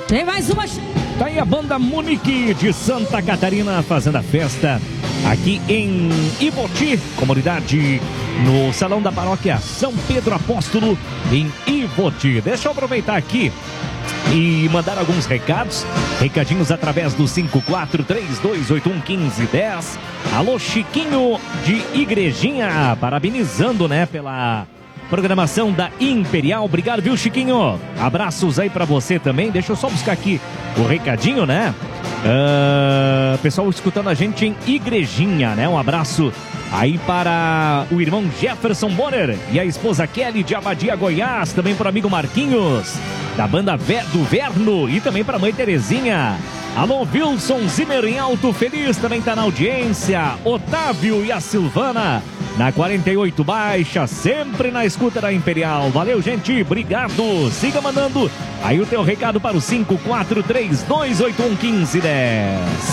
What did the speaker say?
Tem mais uma. Tá aí a banda Munique de Santa Catarina fazendo a festa aqui em Ivoti, comunidade, no Salão da Paróquia São Pedro Apóstolo, em Ivoti. Deixa eu aproveitar aqui e mandar alguns recadinhos através do 5432811510. Alô, Chiquinho de Igrejinha, parabenizando, né, pela programação da Imperial. Obrigado, viu, Chiquinho? Abraços aí pra você também. Deixa eu só buscar aqui o recadinho, né? Pessoal escutando a gente em Igrejinha, né? Um abraço aí para o irmão Jefferson Bonner e a esposa Kelly de Abadia, Goiás. Também para o amigo Marquinhos, da banda do Verno, e também para a mãe Terezinha. Alô, Wilson Zimmer em Alto Feliz também tá na audiência. Otávio e a Silvana na 48 Baixa, sempre na escuta da Imperial. Valeu, gente, obrigado. Siga mandando aí o teu recado para o 5432811510.